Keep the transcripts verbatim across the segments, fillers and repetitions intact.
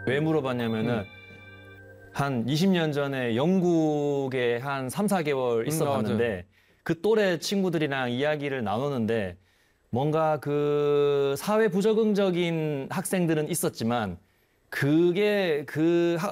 왜 물어봤냐면은 음. 한 이십 년 전에 영국에 한 삼, 사 개월 있어 음, 봤는데 그 또래 친구들이랑 이야기를 나누는데 뭔가 그 사회 부적응적인 학생들은 있었지만 그게 그 학-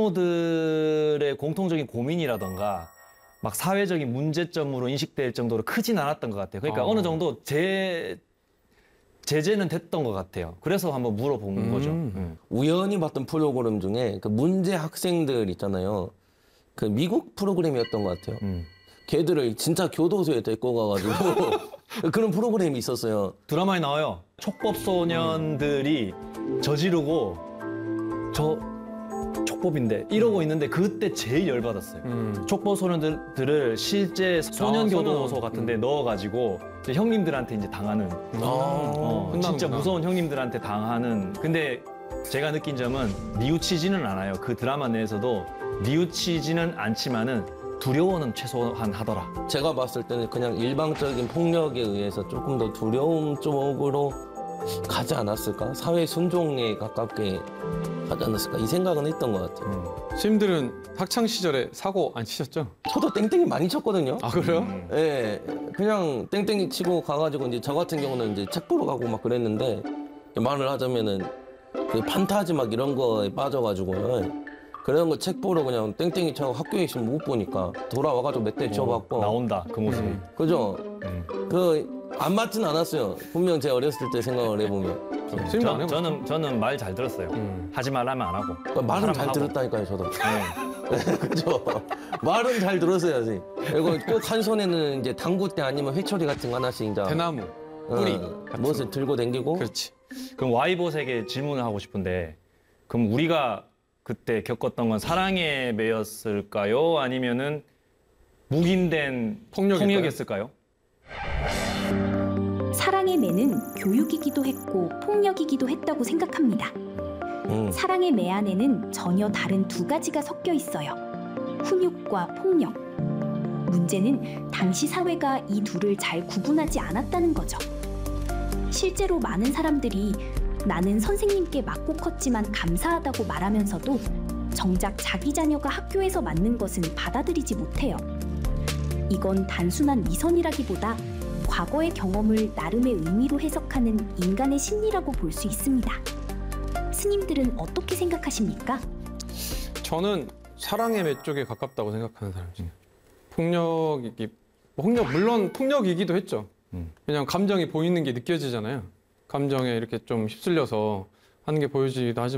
학부모들의 공통적인 고민이라던가 막 사회적인 문제점으로 인식될 정도로 크진 않았던 것 같아요. 그러니까 어. 어느 정도 제 제재는 됐던 것 같아요. 그래서 한번 물어본 음. 거죠. 음. 우연히 봤던 프로그램 중에 그 문제 학생들 있잖아요. 그 미국 프로그램이었던 것 같아요. 음. 걔들을 진짜 교도소에 데리고 가가지고 그런 프로그램이 있었어요. 드라마에 나와요. 촉법 소년들이 저지르고 저 촉법인데 이러고 있는데 그때 제일 열받았어요. 음. 촉법 소년들을 실제 소년 교도소 소년. 같은 데 넣어가지고 이제 형님들한테 이제 당하는 어, 혼나는구나. 진짜 무서운 형님들한테 당하는. 근데 제가 느낀 점은 뉘우치지는 않아요. 그 드라마 내에서도 뉘우치지는 않지만은 두려워는 최소한 하더라. 제가 봤을 때는 그냥 일방적인 폭력에 의해서 조금 더 두려움 쪽으로 가지 않았을까? 사회 순종에 가깝게 하지 않았을까? 이 생각은 했던 것 같아요. 선생님들은 학창 시절에 사고 안 치셨죠? 저도 땡땡이 많이 쳤거든요. 아 그래요? 음. 예, 그냥 땡땡이 치고 가가지고 이제 저 같은 경우는 이제 책 보러 가고 막 그랬는데 말을 하자면은 그 판타지 막 이런 거에 빠져가지고요. 그런 거 책 보러 그냥 땡땡이 쳐고 학교에 있으면 못 보니까 돌아와가지고 몇 대 쳐갖고 나온다 그 모습이. 음. 그죠? 음. 그 안 맞진 않았어요. 분명 제가 어렸을 때 생각을 해보면 선생님도 안 저, 해봤어요? 저는 저는 말 잘 들었어요. 음. 하지 말라면 안 하고. 그러니까 말은 하라면 잘 하고. 들었다니까요, 저도. 네. 그죠? 말은 잘 들었어야지. 그리고 꼭 한 손에는 이제 당구대 아니면 회초리 같은 거 하나씩 이제 대나무, 어, 뿌리. 무엇을 들고 댕기고 그렇지. 그럼 와이봇에게 질문을 하고 싶은데, 그럼 우리가 그때 겪었던 건 사랑의 매였을까요? 아니면은 묵인된 폭력일까요? 폭력이었을까요? 사랑의 매는 교육이기도 했고 폭력이기도 했다고 생각합니다. 음. 사랑의 매 안에는 전혀 다른 두 가지가 섞여 있어요. 훈육과 폭력. 문제는 당시 사회가 이 둘을 잘 구분하지 않았다는 거죠. 실제로 많은 사람들이 나는 선생님께 맞고 컸지만 감사하다고 말하면서도 정작 자기 자녀가 학교에서 맞는 것은 받아들이지 못해요. 이건 단순한 위선이라기보다 과거의 경험을 나름의 의미로 해석하는 인간의 심리라고 볼 수 있습니다. 스님들은 어떻게 생각하십니까? 저는 사랑의 매 쪽에 가깝다고 생각하는 사람이에요. 폭력이기, 폭력 물론 폭력이기도 했죠. 음. 왜냐하면 감정이 보이는 게 느껴지잖아요. 감정에 이렇게 좀 휩쓸려서 하는 게 보여지기도 하지만